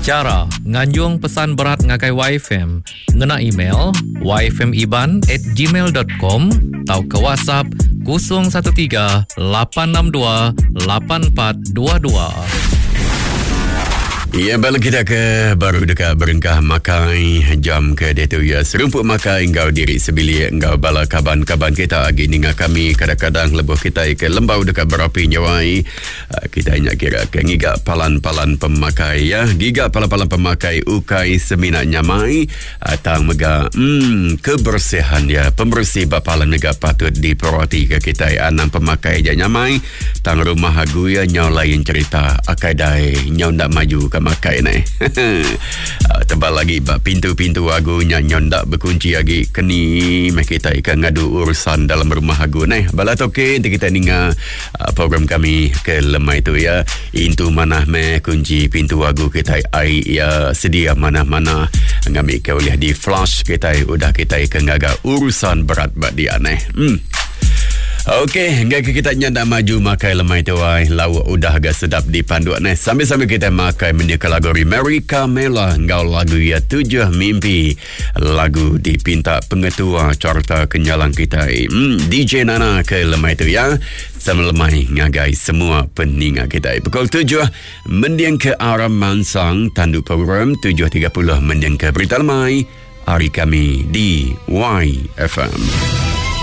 Cara nganjung pesan berat ngagai YFM, ngena email yfmiban@gmail.com atau ke WhatsApp 013 862 8422. Ya, balik kita ke baru dekat berengkah makai jam ke dia tu ya. Serumput makai engkau diri sebilik engkau bala kaban-kaban kita agi ninga kami kadang-kadang lebuh kita ke lembau dekat berapi nyawai. Kita ingat kira ke ngigak palan-palan pemakai ya. Gigak palan-palan pemakai ukai seminat nyamai tang mega kebersihan ya. Pembersih bapalan mega patut diperhati ke kita anang pemakai ja nyamai tang rumah hagu ya nyau lain cerita akai dai nyau ndak maju ke makai ni. Tebal lagi pintu-pintu agunya nyondak berkunci lagi keni kita ikan ngadu urusan dalam rumah agu ni. Balat okey kita ninga program kami ke lemai tu ya. Intu mana me kunci pintu agu kita ai ya sedia mana-mana ngami ke boleh di flash kita udah kita ikan ngaga urusan berat bak dia ni. Okey, hingga kita nyanda maju makai lemai tu ai lau udah agak sedap di panduan ni. Sambil-sambil kita makai menyekat lagu Mary Camela ngau lagu ya Tujuh Mimpi. Lagu dipinta pengetua carta kenyalang kita. DJ Nana ke lemai tu ya. Sama lemai ngagai semua peningat kita. Pukul 7 mendiang ke arah Mansang tanduk program 7.30 mendiang ke berita lemai. Hari kami di YFM.